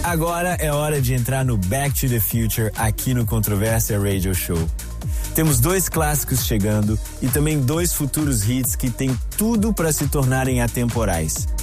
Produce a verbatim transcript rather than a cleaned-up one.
Agora é hora de entrar no Back to the Future aqui no Controvérsia Radio Show. Temos dois clássicos chegando e também dois futuros hits que têm tudo para se tornarem atemporais.